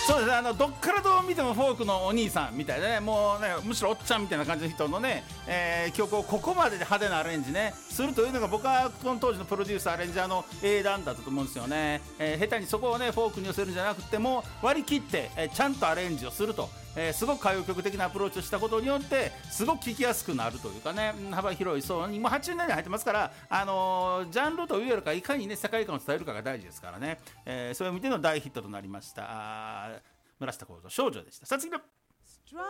そうですね、どっからどう見てもフォークのお兄さんみたいなね、もうね、むしろおっちゃんみたいな感じの人のね、曲をここまでで派手なアレンジねするというのが、僕はこの当時のプロデュースアレンジャーの英断だったと思うんですよね。下手にそこをねフォークに寄せるんじゃなくても、割り切って、ちゃんとアレンジをすると、すごく歌謡曲的なアプローチをしたことによってすごく聴きやすくなるというかね、幅広い層にも80年代に入ってますから、ジャンルというよりかいかにね世界観を伝えるかが大事ですからね、そういう意味での大ヒットとなりました。村下幸三少女でした。さあ次の